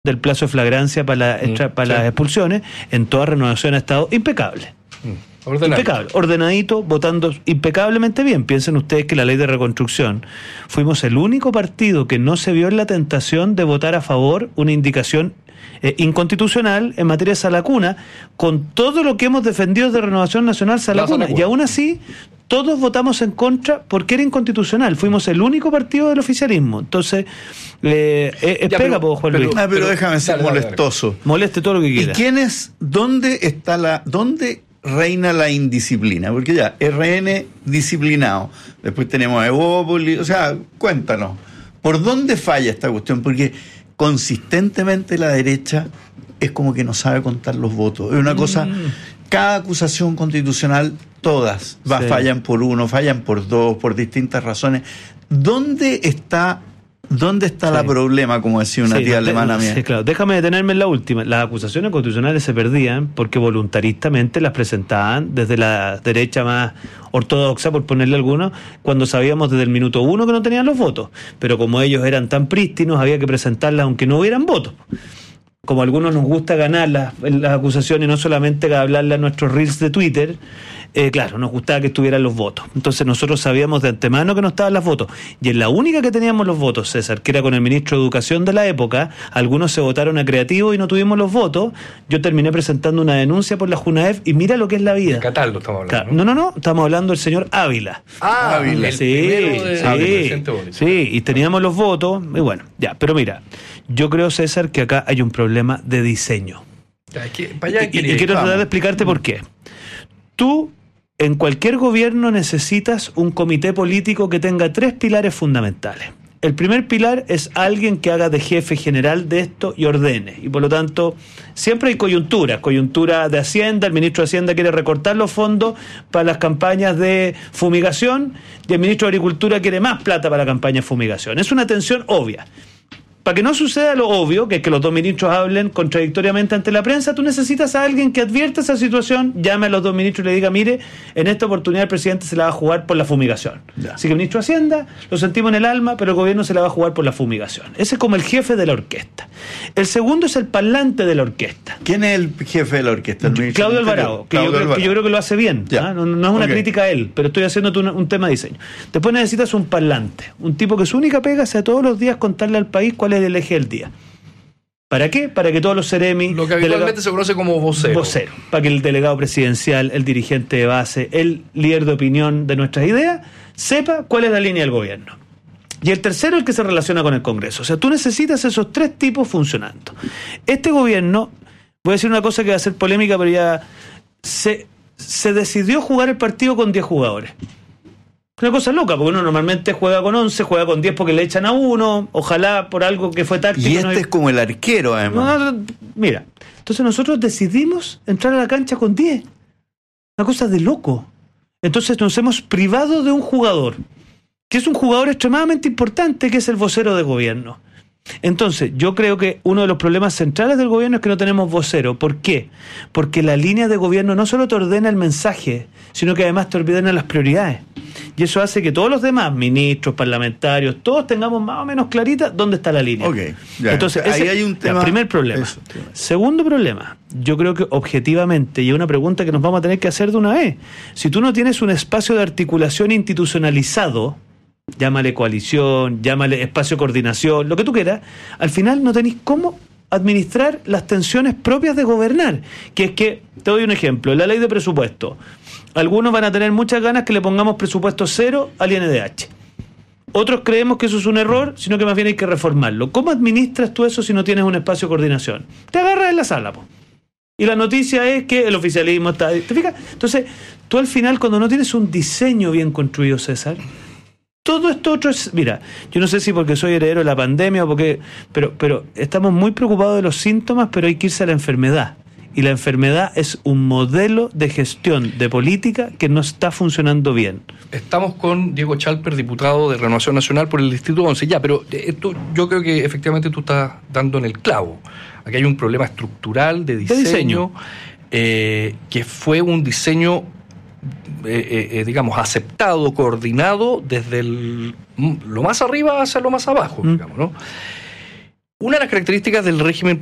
del plazo de flagrancia para las expulsiones, en toda renovación ha estado impecable. Impecable, ordenadito, votando impecablemente bien. Piensen ustedes que la ley de reconstrucción, fuimos el único partido que no se vio en la tentación de votar a favor una indicación inconstitucional en materia de Salacuna, con todo lo que hemos defendido de Renovación Nacional Salacuna, y aún así todos votamos en contra porque era inconstitucional. Fuimos el único partido del oficialismo. Entonces, pega, Juan Luis. Pero déjame ser molestoso. Moleste todo lo que quiera. ¿Y dónde reina la indisciplina? Porque ya, RN disciplinado, después tenemos Evópolis, o sea, cuéntanos, ¿por dónde falla esta cuestión? Porque consistentemente la derecha es como que no sabe contar los votos. Es una cosa, cada acusación constitucional, todas fallan por uno, fallan por dos, por distintas razones. ¿Dónde está la problema, como decía una tía alemana mía? Sí, claro. Déjame detenerme en la última. Las acusaciones constitucionales se perdían porque voluntaristamente las presentaban desde la derecha más ortodoxa, por ponerle alguno, cuando sabíamos desde el minuto 1 que no tenían los votos. Pero como ellos eran tan prístinos, había que presentarlas aunque no hubieran votos. Como a algunos nos gusta ganar las acusaciones y no solamente hablarle a nuestros reels de Twitter, claro, nos gustaba que estuvieran los votos. Entonces nosotros sabíamos de antemano que no estaban los votos. Y en la única que teníamos los votos, César, que era con el ministro de Educación de la época, algunos se votaron a creativo y no tuvimos los votos. Yo terminé presentando una denuncia por la Junaef y mira lo que es la vida. De Cataldo estamos hablando. Claro, no, estamos hablando del señor Ávila. Ávila. El primero de sí, y teníamos los votos, y bueno, ya, pero mira, yo creo, César, que acá hay un problema de diseño. Y quiero tratar de explicarte por qué. Tú, en cualquier gobierno, necesitas un comité político que tenga 3 pilares fundamentales. El primer pilar es alguien que haga de jefe general de esto y ordene. Y por lo tanto, siempre hay coyuntura de Hacienda. El ministro de Hacienda quiere recortar los fondos para las campañas de fumigación y el ministro de Agricultura quiere más plata para la campaña de fumigación. Es una tensión obvia. Para que no suceda lo obvio, que es que los dos ministros hablen contradictoriamente ante la prensa, tú necesitas a alguien que advierta esa situación, llame a los dos ministros y le diga, mire, en esta oportunidad el presidente se la va a jugar por la fumigación. Ya. Así que el ministro de Hacienda, lo sentimos en el alma, pero el gobierno se la va a jugar por la fumigación. Ese es como el jefe de la orquesta. El segundo es el parlante de la orquesta. ¿Quién es el jefe de la orquesta? Claudio Alvarado, que yo creo que lo hace bien. No es una crítica a él, pero estoy haciendo un tema de diseño. Después necesitas un parlante, un tipo que su única pega sea todos los días contarle al país cuál es el eje del día. ¿Para qué? Para que todos los seremis... Lo que habitualmente se conoce como vocero. Vocero. Para que el delegado presidencial, el dirigente de base, el líder de opinión de nuestras ideas, sepa cuál es la línea del gobierno. Y el tercero, el que se relaciona con el Congreso. O sea, tú necesitas esos 3 tipos funcionando. Este gobierno, voy a decir una cosa que va a ser polémica, pero ya se decidió jugar el partido con 10 jugadores. Una cosa loca, porque uno normalmente juega con 11, juega con 10 porque le echan a uno, ojalá por algo que fue táctico. Y es como el arquero, además. Mira, entonces nosotros decidimos entrar a la cancha con 10. Una cosa de loco. Entonces nos hemos privado de un jugador, que es un jugador extremadamente importante, que es el vocero de gobierno. Entonces, yo creo que uno de los problemas centrales del gobierno es que no tenemos vocero. ¿Por qué? Porque la línea de gobierno no solo te ordena el mensaje, sino que además te ordena las prioridades. Y eso hace que todos los demás, ministros, parlamentarios, todos tengamos más o menos clarita dónde está la línea. Entonces, ahí hay un tema. Primer problema. Segundo problema, yo creo que objetivamente, y es una pregunta que nos vamos a tener que hacer de una vez, si tú no tienes un espacio de articulación institucionalizado, llámale coalición, llámale espacio de coordinación, lo que tú quieras, al final no tenéis cómo administrar las tensiones propias de gobernar, que es que, te doy un ejemplo, la ley de presupuesto, algunos van a tener muchas ganas que le pongamos presupuesto 0 al INDH, otros creemos que eso es un error, sino que más bien hay que reformarlo. ¿Cómo administras tú eso si no tienes un espacio de coordinación? Te agarras en la sala, po. Y la noticia es que el oficialismo está... ¿Te fijas? Entonces, tú al final, cuando no tienes un diseño bien construido, César, todo esto otro es... Mira, yo no sé si porque soy heredero de la pandemia o porque... Pero estamos muy preocupados de los síntomas, pero hay que irse a la enfermedad. Y la enfermedad es un modelo de gestión de política que no está funcionando bien. Estamos con Diego Chalper, diputado de Renovación Nacional por el Distrito 11. Ya, pero yo creo que efectivamente tú estás dando en el clavo. Aquí hay un problema estructural de diseño. Que fue un diseño... digamos, aceptado, coordinado desde lo más arriba hacia lo más abajo, digamos, ¿no? Una de las características del régimen